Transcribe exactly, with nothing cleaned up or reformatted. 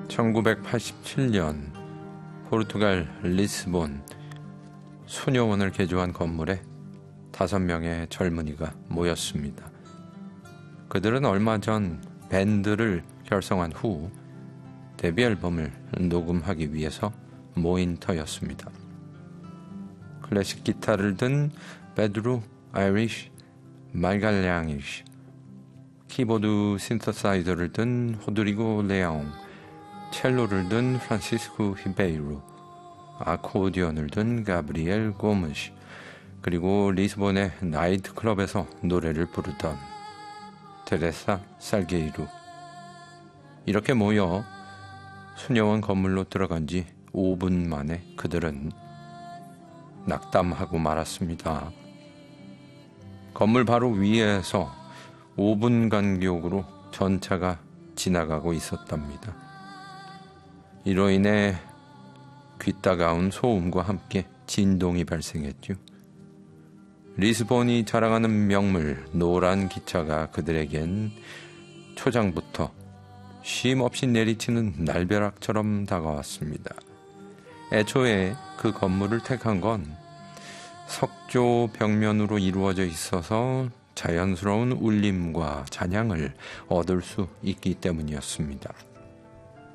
천구백팔십칠 년 포르투갈 리스본 소녀원을 개조한 건물에 다섯 명의 젊은이가 모였습니다. 그들은 얼마 전 밴드를 결성한 후 데뷔 앨범을 녹음하기 위해서 모인 터였습니다. 클래식 기타를 든 베드로 아이리쉬 말갈량이쉬, 키보드 신서사이저를 든 호드리고 레옹, 첼로를 든 프란시스코 히베이로, 아코디언을 든 가브리엘 고무시, 그리고 리스본의 나이트클럽에서 노래를 부르던 테레사 살게이루. 이렇게 모여 수녀원 건물로 들어간 지 오 분 만에 그들은 낙담하고 말았습니다. 건물 바로 위에서 오 분 간격으로 전차가 지나가고 있었답니다. 이로 인해 귀따가운 소음과 함께 진동이 발생했죠. 리스본이 자랑하는 명물 노란 기차가 그들에겐 초장부터 쉼없이 내리치는 날벼락처럼 다가왔습니다. 애초에 그 건물을 택한 건 석조 벽면으로 이루어져 있어서 자연스러운 울림과 잔향을 얻을 수 있기 때문이었습니다.